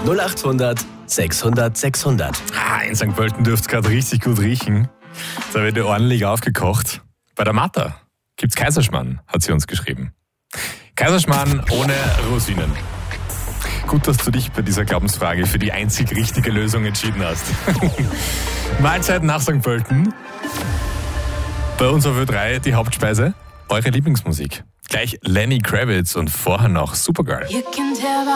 0800 600 600. In St. Pölten dürfte es gerade richtig gut riechen. Da wird ordentlich aufgekocht. Bei der Martha gibt's Kaiserschmarrn, hat sie uns geschrieben. Kaiserschmarrn ohne Rosinen. Gut, dass du dich bei dieser Glaubensfrage für die einzig richtige Lösung entschieden hast. Mahlzeit nach St. Pölten. Bei uns auf Ö3 die Hauptspeise, eure Lieblingsmusik. Gleich Lenny Kravitz und vorher noch Supergirl.